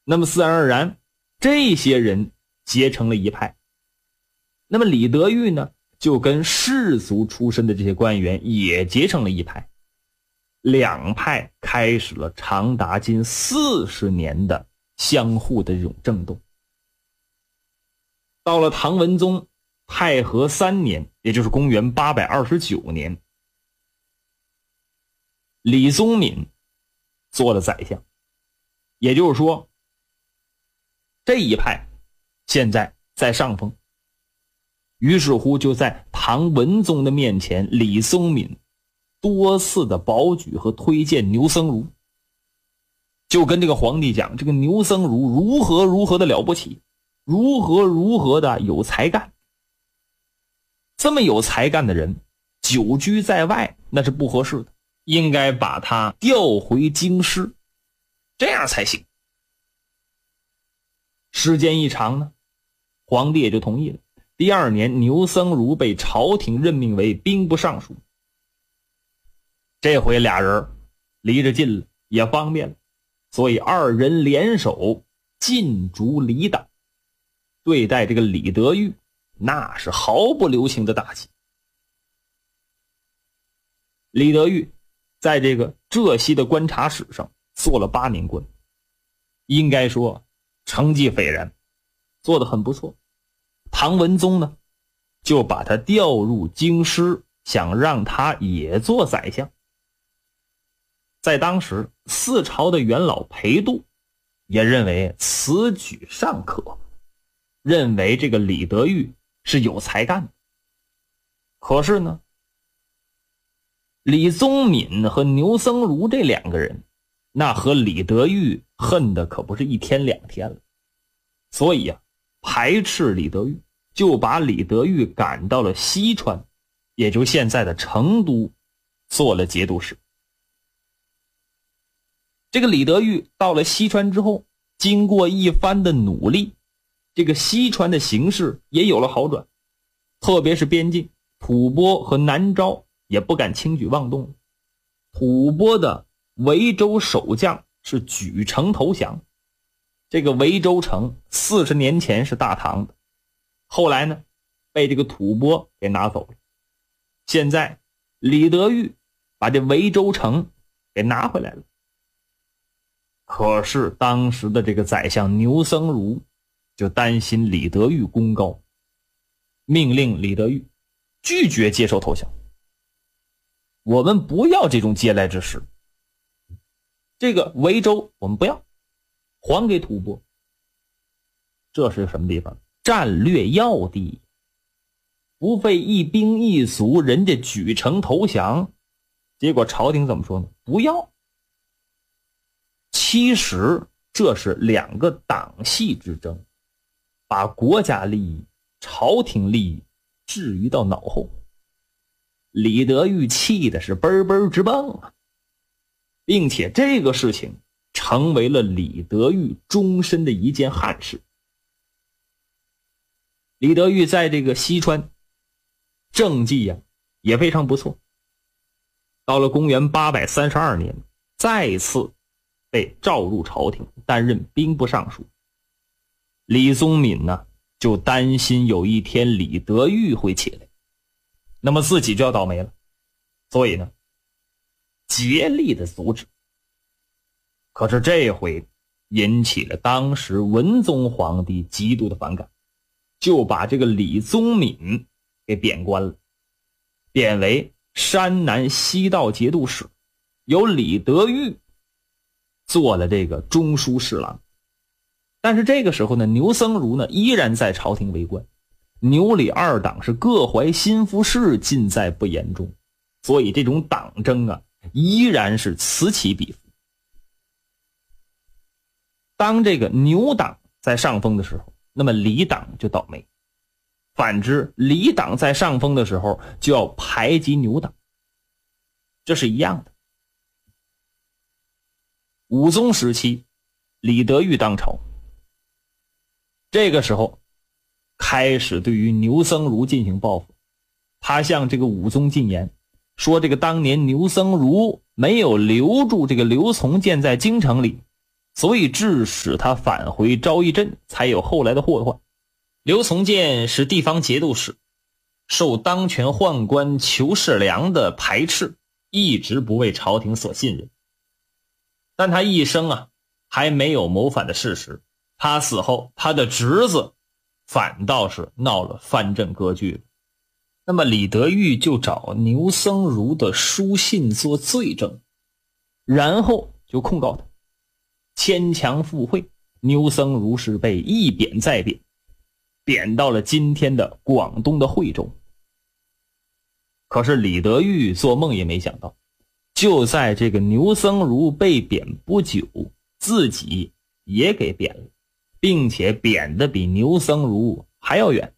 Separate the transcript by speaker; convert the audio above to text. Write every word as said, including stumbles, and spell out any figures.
Speaker 1: 那么自然而然这些人结成了一派。那么李德裕呢，就跟士族出身的这些官员也结成了一派，两派开始了长达近四十年的相互的这种争斗。到了唐文宗太和三年，也就是公元八百二十九年，李宗闵做了宰相，也就是说这一派现在在上风。于是乎就在唐文宗的面前，李宗闵多次的保举和推荐牛僧孺，就跟这个皇帝讲，这个牛僧孺如何如何的了不起，如何如何的有才干。这么有才干的人久居在外那是不合适的，应该把他调回京师，这样才行。时间一长呢，皇帝也就同意了。第二年，牛僧孺被朝廷任命为兵部尚书。这回俩人离着近了，也方便了，所以二人联手进逐李党，对待这个李德裕那是毫不留情的打击。李德裕在这个浙西的观察史上做了八年官，应该说成绩斐然，做得很不错。唐文宗呢，就把他调入京师，想让他也做宰相。在当时，四朝的元老裴度也认为此举尚可，认为这个李德裕是有才干的。可是呢，李宗闵和牛僧孺这两个人，那和李德裕恨的可不是一天两天了，所以啊，排斥李德裕，就把李德裕赶到了西川，也就现在的成都，做了节度使。这个李德裕到了西川之后，经过一番的努力，这个西川的形势也有了好转，特别是边境，吐蕃和南诏也不敢轻举妄动。吐蕃的维州守将是举城投降，这个维州城四十年前是大唐的，后来呢被这个吐蕃给拿走了。现在李德裕把这维州城给拿回来了。可是当时的这个宰相牛僧孺就担心李德裕功高，命令李德裕拒绝接受投降。我们不要这种嗟来之食，这个维州我们不要，还给吐蕃。这是什么地方？战略要地，不费一兵一卒，人家举城投降，结果朝廷怎么说呢？不要。其实这是两个党系之争，把国家利益、朝廷利益置于到脑后。李德裕气的是嘣嘣直蹦啊，并且这个事情成为了李德裕终身的一件憾事。李德裕在这个西川政绩呀、啊、也非常不错，到了公元八百三十二年再次被召入朝廷，担任兵部尚书。李宗闵呢就担心有一天李德裕会起来，那么自己就要倒霉了，所以呢竭力的阻止。可是这回引起了当时文宗皇帝极度的反感，就把这个李宗闵给贬官了，贬为山南西道节度使，由李德裕做了这个中书侍郎。但是这个时候呢，牛僧孺呢依然在朝廷为官，牛李二党是各怀心腹事，尽在不言中，所以这种党争啊依然是此起彼伏。当这个牛党在上风的时候，那么李党就倒霉，反之李党在上风的时候就要排挤牛党，这是一样的。武宗时期，李德裕当朝，这个时候开始对于牛僧孺进行报复。他向这个武宗进言，说这个当年牛僧孺没有留住这个刘从谏在京城里， 所以致使他返回昭义镇，才有后来的祸患。刘从谏是地方节度使，受当权宦官裘世良的排斥，一直不为朝廷所信任。但他一生啊还没有谋反的事实，他死后他的侄子反倒是闹了藩镇割据了。那么李德裕就找牛僧孺的书信做罪证，然后就控告他牵强附会。牛僧孺是被一贬再贬，贬到了今天的广东的惠州。可是李德裕做梦也没想到，就在这个牛僧孺被贬不久，自己也给贬了，并且贬得比牛僧孺还要远。